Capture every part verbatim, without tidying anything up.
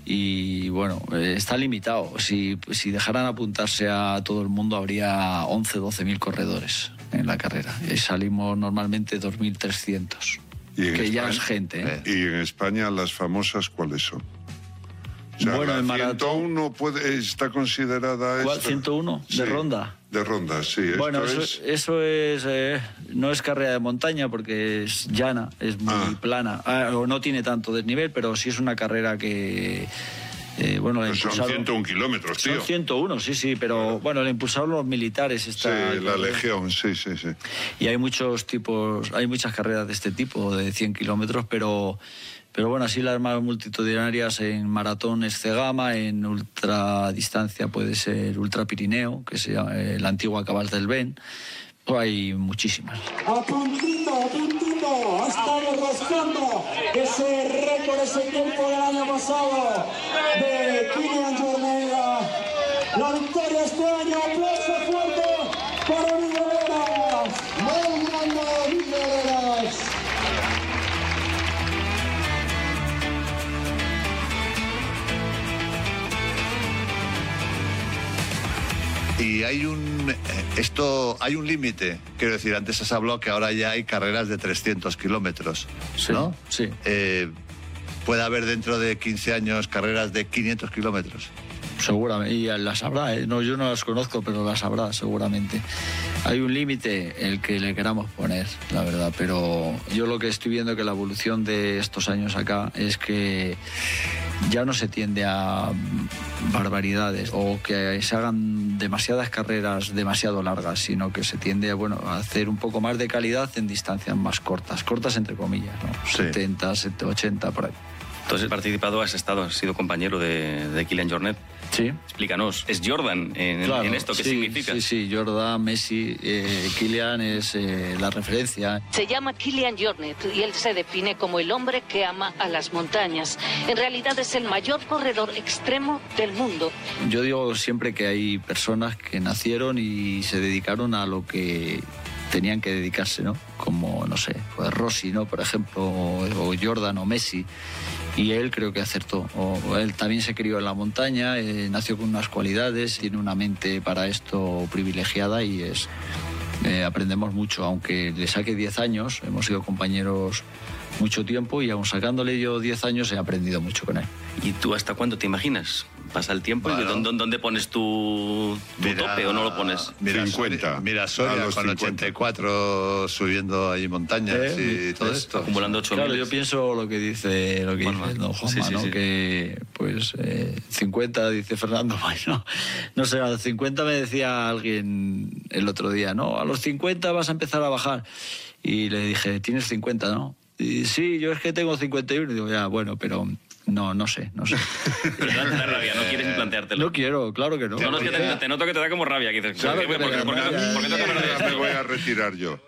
y bueno, eh, está limitado. Si, si dejaran apuntarse a todo el mundo habría once, doce mil corredores en la carrera. Y salimos normalmente dos mil trescientos, que España, ya es gente. ¿eh? ¿Y en España las famosas cuáles son? O sea, bueno, la el maratón ciento uno puede, está considerada... ¿Cuál? Esta... ¿ciento uno? ¿De sí, ronda? De ronda, sí. Bueno, esto eso es, eso es eh, no es carrera de montaña porque es llana, es muy ah. plana. Ah, o no tiene tanto desnivel, pero sí es una carrera que... Eh, bueno, pues son ciento uno kilómetros, tío. Son ciento uno, sí, sí, pero claro. Bueno, el impulsaron los militares. Está, sí, la Legión, sí, sí, sí. Y hay muchos tipos, hay muchas carreras de este tipo, de cien kilómetros, pero... Pero bueno, así las más multitudinarias en maratón es Cegama, en ultradistancia puede ser Ultra Pirineo, que es eh, la antigua Cabal del Ben. Pues hay muchísimas. A puntito, a puntito, ha estado rascando ese récord, ese tiempo del año pasado de Kilian Jornet. La victoria este año, aplauso fuerte para Miguel Heras. Muy grande Miguel Heras. Y hay un esto hay un límite, quiero decir, antes has hablado que ahora ya hay carreras de trescientos kilómetros, ¿no? Sí, sí. Eh, ¿Puede haber dentro de quince años carreras de quinientos kilómetros? Seguramente, y las habrá, ¿eh? No, yo no las conozco, pero las habrá seguramente. Hay un límite el que le queramos poner, la verdad, pero yo lo que estoy viendo que la evolución de estos años acá es que ya no se tiende a barbaridades o que se hagan demasiadas carreras demasiado largas, sino que se tiende a, bueno, a hacer un poco más de calidad en distancias más cortas, cortas entre comillas, ¿no? Sí. setenta, ochenta, por ahí. Entonces has participado, has estado, has sido compañero de, de Kilian Jornet. Sí. Explícanos, ¿es Jordan en, claro, en esto? ¿Qué sí, significa? Sí, sí, Jordan, Messi, eh, Kilian es eh, la referencia. Se llama Kilian Jornet y él se define como el hombre que ama a las montañas. En realidad es el mayor corredor extremo del mundo. Yo digo siempre que hay personas que nacieron y se dedicaron a lo que tenían que dedicarse, ¿no? Como, no sé, pues Rossi, ¿no? Por ejemplo, o, o Jordan o Messi. Y él creo que acertó. O él también se crió en la montaña, eh, nació con unas cualidades, tiene una mente para esto privilegiada y es eh, aprendemos mucho. Aunque le saque diez años, hemos sido compañeros mucho tiempo y aun sacándole yo diez años he aprendido mucho con él. ¿Y tú hasta cuándo te imaginas? Pasa el tiempo bueno. y ¿dónde, ¿dónde pones tu, tu mira, tope o no lo pones? Mira, cincuenta. Mira, Soria con cincuenta. ochenta y cuatro subiendo ahí montañas ¿Eh? y todo es, esto. Acumulando ocho Claro, miles. yo pienso lo que dice, lo que bueno, dice don Juanma, sí, sí, ¿no? Sí. Que pues eh, cincuenta, dice Fernando, bueno, no sé, a los cincuenta me decía alguien el otro día, ¿no? A los cincuenta vas a empezar a bajar. Y le dije, tienes cincuenta, ¿no? Y sí, yo es que tengo cincuenta y uno. Y digo, ya, bueno, pero... No, no sé, no sé. Pero te da rabia, no quieres planteártelo. No quiero, claro que no. No, no, es que te, te noto que te da como rabia. Que dices, claro ¿por qué, que ¿por qué, por qué, rabia, por qué, por qué ya, ya me voy a retirar yo.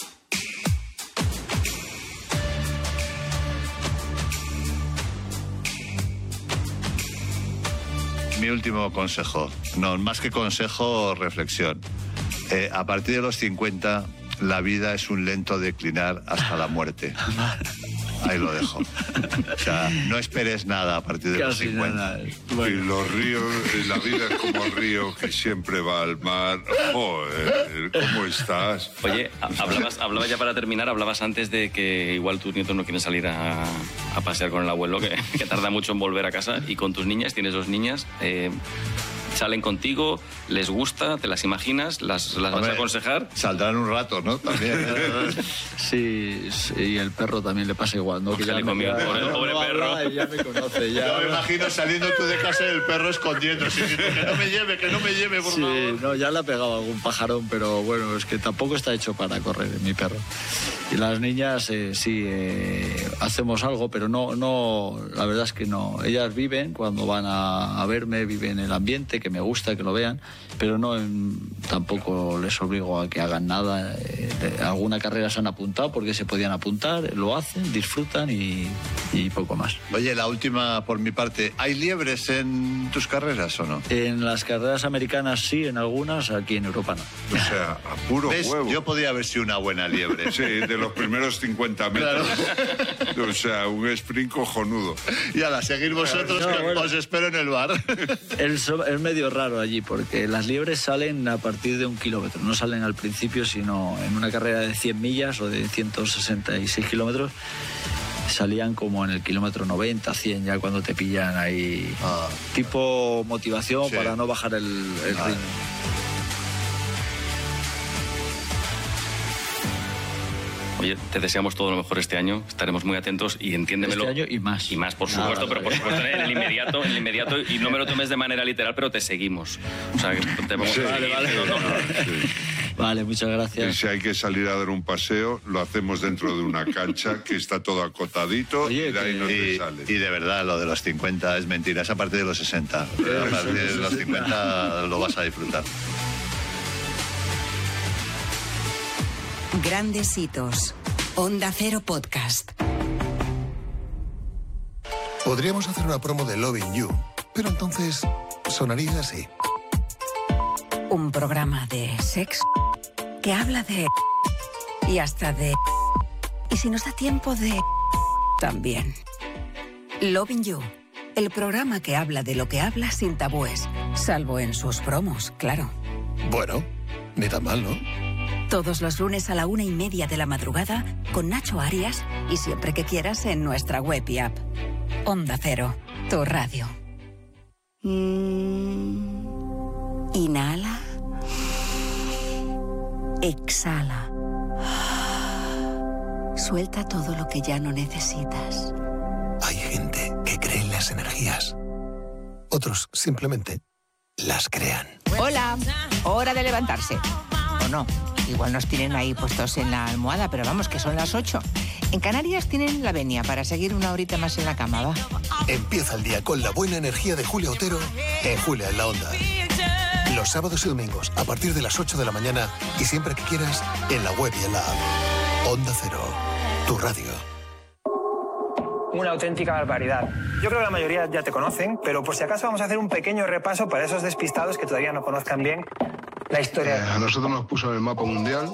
Mi último consejo, no, más que consejo, reflexión. Eh, a partir de los cincuenta, la vida es un lento declinar hasta la muerte. Ahí lo dejo. O sea, no esperes nada a partir de Casi los cincuenta. Nada. Bueno. Y los ríos, la vida es como el río que siempre va al mar. Joder, ¿cómo estás? Oye, hablabas, hablabas ya para terminar, hablabas antes de que igual tus nietos no quieren salir a, a pasear con el abuelo, que, que tarda mucho en volver a casa, y con tus niñas, tienes dos niñas, eh, salen contigo, les gusta, te las imaginas, las, las Hombre, vas a aconsejar. Saldrán un rato, ¿no? También. Sí, sí, y el perro también le pasa igual, ¿no? Que ya le comió el pobre, el pobre no perro. Habla, ya me conoce, ya. Yo me imagino saliendo tú de casa y el perro escondiéndose, diciendo que no me lleve, que no me lleve, por sí, favor. No, ya le ha pegado algún pajarón, pero bueno, es que tampoco está hecho para correr, mi perro. Y las niñas, eh, sí, eh, hacemos algo, pero no, no, la verdad es que no. Ellas viven, cuando van a, a verme, viven el ambiente, que me gusta, que lo vean, pero no, en, tampoco les obligo a que hagan nada. Eh, alguna carrera se han apuntado porque se podían apuntar, lo hacen, disfrutan y, y poco más. Oye, la última por mi parte, ¿hay liebres en tus carreras o no? En las carreras americanas sí, en algunas, aquí en Europa no. O sea, a puro ¿Ves? huevo. Yo podría haber sido una buena liebre. Sí, de los primeros cincuenta metros. Claro. O sea, un sprint cojonudo. Y a la seguir vosotros, No, que bueno. os espero en el bar. Es, es medio raro allí porque las liebres salen a partir de un kilómetro, no salen al principio, sino en una carrera de cien millas o de ciento sesenta y seis kilómetros. Salían como en el kilómetro noventa, cien, ya cuando te pillan ahí. Ah. Tipo motivación Sí. para no bajar el, el Vale. ritmo. Oye, te deseamos todo lo mejor este año, estaremos muy atentos y entiéndemelo. Este año y más. Y más, por Nada, supuesto, pero por vale. supuesto en el inmediato, en el inmediato, y no me lo tomes de manera literal, pero te seguimos. O sea, que te vamos Sí, a vale, vale. No, no, no. Sí. Vale, muchas Y gracias. si hay que salir a dar un paseo, lo hacemos dentro de una cancha que está todo acotadito. Oye, y de ahí que- no te Y, sale. y de verdad, lo de los cincuenta es mentira, es a partir de los sesenta. A partir de los cincuenta lo vas a disfrutar. Grandes hitos. Onda Cero Podcast. Podríamos hacer una promo de Loving You, pero entonces sonaría así. Un programa de sexo que habla de... y hasta de... y si nos da tiempo de... también. Loving You, el programa que habla de lo que habla sin tabúes, salvo en sus promos, claro. Bueno, ni tan mal, ¿no? Todos los lunes a la una y media de la madrugada con Nacho Arias y siempre que quieras en nuestra web y app. Onda Cero, tu radio. Mm, inhala. Exhala. Suelta todo lo que ya no necesitas. Hay gente que cree en las energías. Otros simplemente las crean. Hola, hora de levantarse. ¿O no? Igual nos tienen ahí puestos en la almohada, pero vamos, que son las ocho. En Canarias tienen la venia para seguir una horita más en la cama, ¿va? Empieza el día con la buena energía de Julia Otero en Julia en la Onda. Los sábados y domingos a partir de las ocho de la mañana y siempre que quieras en la web y en la app. Onda Cero, tu radio. Una auténtica barbaridad. Yo creo que la mayoría ya te conocen, pero por si acaso vamos a hacer un pequeño repaso para esos despistados que todavía no conozcan bien la historia. Eh, a nosotros nos puso en el mapa mundial.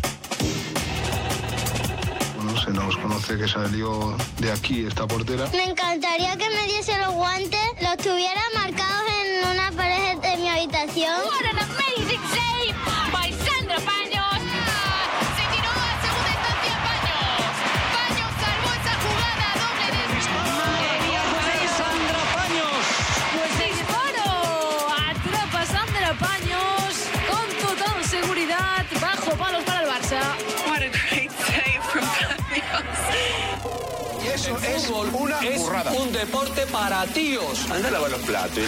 Bueno, se nos conoce que salió de aquí esta portera. Me encantaría que me diese los guantes, los tuviera marcados en una pared de mi habitación. What an amazing save by Sandra Paños. Se tiró a segunda instancia Paños. Paños salvó esa jugada doble de Sandra Paños. Pues disparo. Atrapa Sandra Paños con total seguridad bajo palos para el Barça. What a great save from Paños. Eso es una burrada. Un deporte para tíos. Anda a lavar los platos.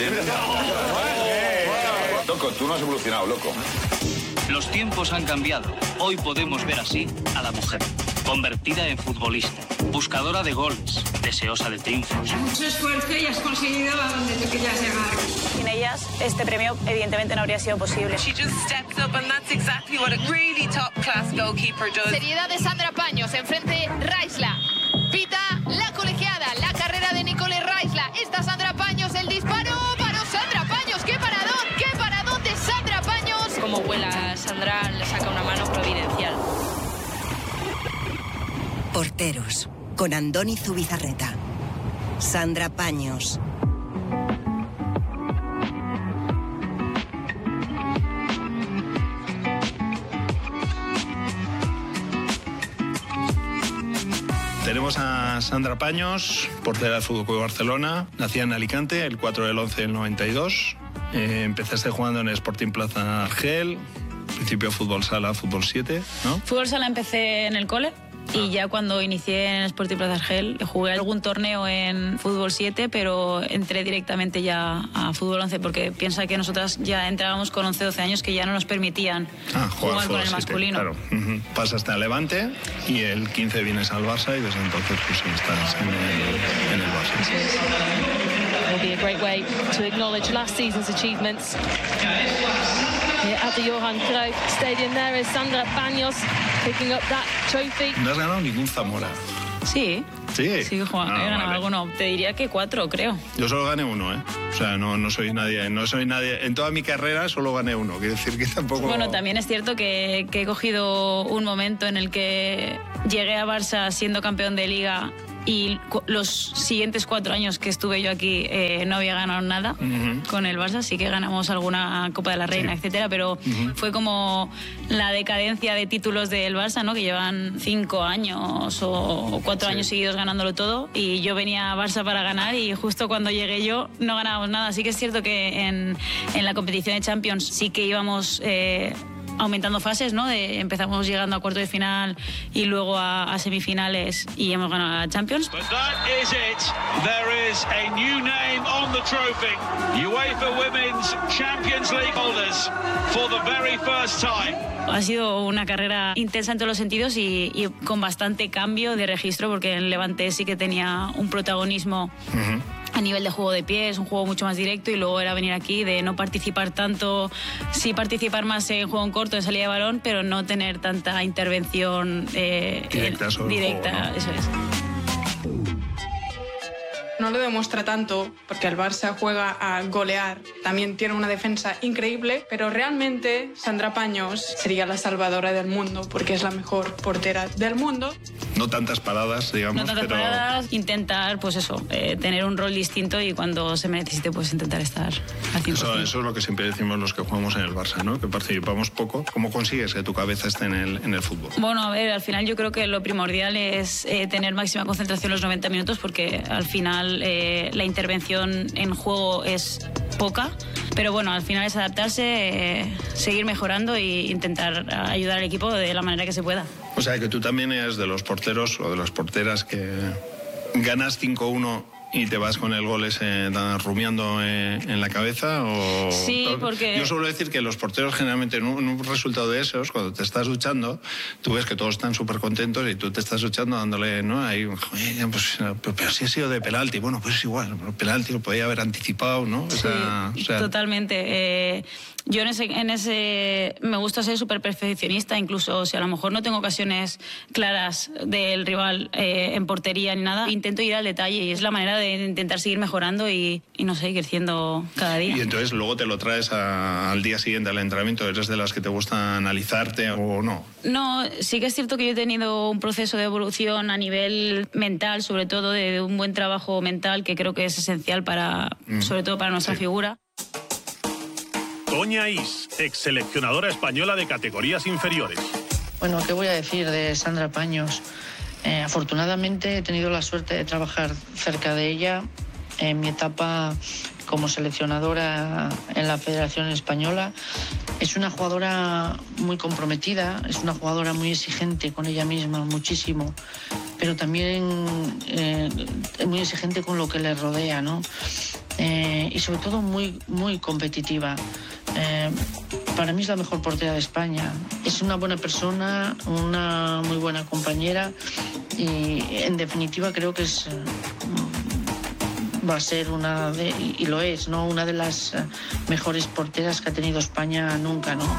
Loco, tú no has evolucionado, loco. Los tiempos han cambiado. Hoy podemos ver así a la mujer, convertida en futbolista, buscadora de goles, deseosa de triunfos. Mucho esfuerzo y has conseguido a donde te querías llegar. Sin ellas, este premio evidentemente no habría sido posible. She just steps up and that's exactly what a really top class goalkeeper does. Seriedad de Sandra Paños, enfrente Raisla. Pita la colegiada, la carrera de Nicole Raisla. Esta Sandra Paños, el disparo, paró Sandra Paños. ¡Qué paradón! ¡Qué paradón de Sandra Paños! Como vuela Sandra, le saca una mano providencial. Porteros, con Andoni Zubizarreta. Sandra Paños. Tenemos a Sandra Paños, portera del Fútbol Club Barcelona. Nacida en Alicante el cuatro del once del noventa y dos. Eh, empezaste jugando en el Sporting Plaza Argel. Principio fútbol sala, fútbol siete, ¿no? Fútbol sala empecé en el cole y ya cuando inicié en el Sporting Plaza Argel jugué algún torneo en fútbol siete, pero entré directamente ya a fútbol once porque piensa que nosotras ya entrábamos con once doce años que ya no nos permitían Ah, jugar con el siete, masculino. Claro. Uh-huh. Pasaste a Levante y el quince vienes al Barça y desde entonces pues estás en el, en el Barça. Will be a great way to acknowledge last season's achievements. here at the Johan Cruyff Stadium. There is Sandra Paños picking up that trophy. No has ganado ningún Zamora. Sí. Sí. Sí, Juan, Ah, he ganado vale. alguno. Te diría que cuatro, creo. Yo solo gané uno, ¿eh? O sea, no, no soy nadie, no soy nadie. En toda mi carrera solo gané uno. Quiere decir que tampoco. Bueno, también es cierto que, que he cogido un momento en el que llegué a Barça siendo campeón de Liga y cu- los siguientes cuatro años que estuve yo aquí eh, no había ganado nada Ujú. con el Barça. Sí que ganamos alguna Copa de la Reina, etcétera, pero Ujú. fue como la decadencia de títulos del Barça, ¿no? Que llevan cinco años o, o cuatro Sí. años seguidos ganándolo todo, y yo venía a Barça para ganar y justo cuando llegué yo no ganábamos nada. Sí que es cierto que en, en la competición de Champions sí que íbamos eh, aumentando fases, ¿no? De, empezamos llegando a cuarto de final y luego a, a semifinales y hemos ganado la Champions. But that is it. There is a new name on the trophy. UEFA Women's Champions League holders for the very first time. Ha sido una carrera intensa en todos los sentidos y, y con bastante cambio de registro, porque en Levante sí que tenía un protagonismo a nivel de juego de pies, un juego mucho más directo, y luego era venir aquí de no participar tanto, sí participar más en juego en corto, en salida de balón, pero no tener tanta intervención eh, Directa sobre el directa, juego, ¿no? eso es. No lo demuestra tanto porque el Barça juega a golear, también tiene una defensa increíble, pero realmente Sandra Paños sería la salvadora del mundo porque es la mejor portera del mundo. No tantas paradas, digamos, No tantas pero. paradas, intentar, pues eso, eh, tener un rol distinto y cuando se me necesite, pues intentar estar al cien por Eso, cien. eso es lo que siempre decimos los que jugamos en el Barça, ¿no? Que participamos poco. ¿Cómo consigues que tu cabeza esté en el, en el fútbol? Bueno, a ver, al final yo creo que lo primordial es eh, tener máxima concentración los noventa minutos, porque al final eh, la intervención en juego es poca, pero bueno, al final es adaptarse, eh, seguir mejorando e intentar ayudar al equipo de la manera que se pueda. O sea, que tú también eres de los porteros o de las porteras que ganas cinco uno y te vas con el gol ese tan rumiando eh, en la cabeza. O... Sí, porque- Yo suelo decir que los porteros generalmente en un, en un resultado de esos, cuando te estás duchando, tú ves que todos están súper contentos y tú te estás duchando dándole, ¿no? Ahí, "Joder, pues, pero, pero si ha sido de penalti". Bueno, pues es igual, pero penalti lo podía haber anticipado, ¿no? O sea, Sí, o sea, totalmente. Eh, yo en ese, en ese me gusta ser súper perfeccionista, incluso si a lo mejor no tengo ocasiones claras del rival eh, en portería ni nada, intento ir al detalle y es la manera de intentar seguir mejorando y, y no sé, ir creciendo cada día. Y entonces luego te lo traes a- al día siguiente al entrenamiento. ¿Eres de las que te gusta analizarte o no? No, sí que es cierto que yo he tenido un proceso de evolución a nivel mental, sobre todo de, de un buen trabajo mental, que creo que es esencial para, Mm. sobre todo para nuestra Sí. figura. Toña Is, ex seleccionadora española de categorías inferiores. Bueno, ¿qué voy a decir de Sandra Paños? Eh, afortunadamente he tenido la suerte de trabajar cerca de ella en mi etapa como seleccionadora en la Federación Española. Es una jugadora muy comprometida, es una jugadora muy exigente con ella misma, muchísimo, pero también eh, muy exigente con lo que le rodea, ¿no? Eh, y sobre todo muy, muy competitiva. Eh, para mí es la mejor portera de España. Es una buena persona, una muy buena compañera y en definitiva creo que es, eh, va a ser una de, y lo es, ¿no? Una de las eh, mejores porteras que ha tenido España nunca, ¿no?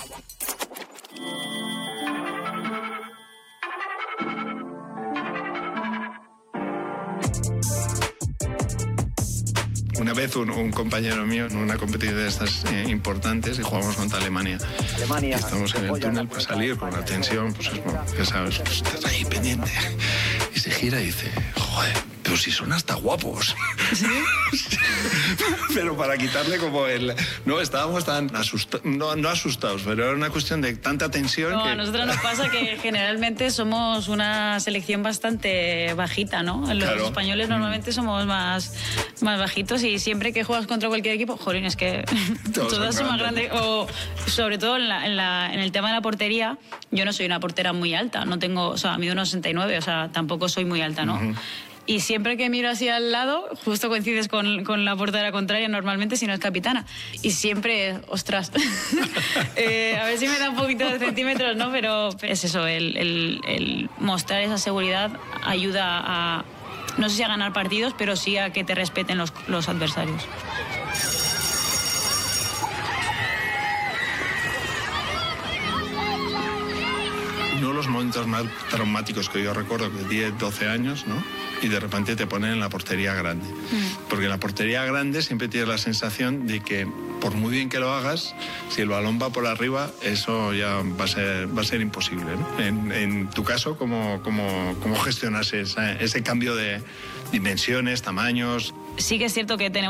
Una vez un, un compañero mío en una competición de estas eh, importantes y jugamos contra Alemania. Alemania. Y estamos en el túnel para salir con la tensión, pues es bueno, que sabes, pues estás ahí pendiente. Y se gira y dice, joder, pero si son hasta guapos. Pero para quitarle como el... No, estábamos tan asustados, no, no asustados, pero era una cuestión de tanta tensión No, que... a nosotros nos pasa que generalmente somos una selección bastante bajita, ¿no? Los Claro. españoles normalmente somos más, más bajitos y siempre que juegas contra cualquier equipo, jolín, es que Todos todas son son más grandes. grandes. O sobre todo en, la- en la- en el tema de la portería, yo no soy una portera muy alta, no tengo, o sea, mido unos sesenta y nueve, o sea, tampoco soy muy alta, ¿no? Ujú. Y siempre que miro hacia al lado, justo coincides con, con la portera contraria normalmente, si no es capitana. Y siempre, ostras, eh, a ver si me da un poquito de centímetros, ¿no? Pero es eso, el, el- el mostrar esa seguridad ayuda a, no sé si a ganar partidos, pero sí a que te respeten los, los adversarios. momentos más traumáticos que yo recuerdo, que diez, doce años, ¿no? Y de repente te ponen en la portería grande. Mm. Porque en la portería grande siempre tienes la sensación de que por muy bien que lo hagas, si el balón va por arriba, eso ya va a ser, va a ser imposible, ¿no? En, en tu caso, ¿cómo, cómo, cómo gestionas esa, ese cambio de dimensiones, tamaños? Sí que es cierto que tenemos